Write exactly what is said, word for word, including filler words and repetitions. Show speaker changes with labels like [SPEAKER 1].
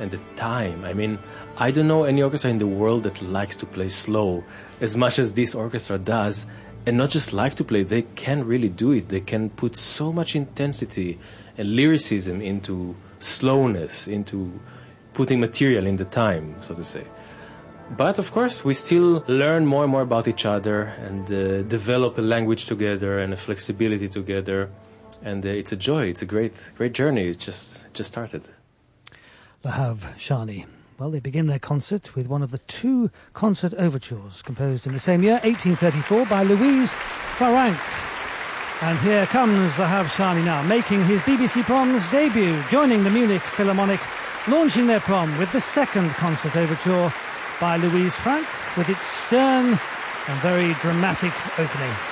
[SPEAKER 1] and the time. I mean, I don't know any orchestra in the world that likes to play slow as much as this orchestra does. And not just like to play, they can really do it. They can put so much intensity and lyricism into slowness, into putting material in the time, so to say. But of course, we still learn more and more about each other and uh, develop a language together and a flexibility together. And uh, it's a joy. It's a great, great journey. It just, just started.
[SPEAKER 2] Lahav Shani. Well, they begin their concert with one of the two concert overtures composed in the same year, eighteen thirty-four, by Louise Farrenc. And here comes Lahav Shani now, making his B B C Proms debut, joining the Munich Philharmonic, launching their prom with the second concert overture by Louise Farrenc, with its stern and very dramatic opening.